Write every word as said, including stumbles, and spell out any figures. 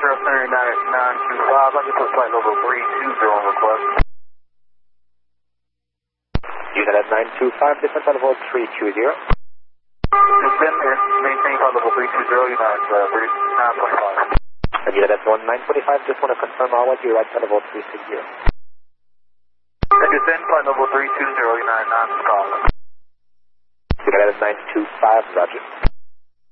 zero three nine nine two five, I just put flight level three two zero on request. Unit at nine two five, descent flight level three two zero. Descent here, maintain flight level three two zero, Unit uh, three nine two five. And unit at one nine two five, just want to confirm all with you, right flight level three six zero. Descent flight level three two zero, Unit nine two five. Unit at nine two five, roger.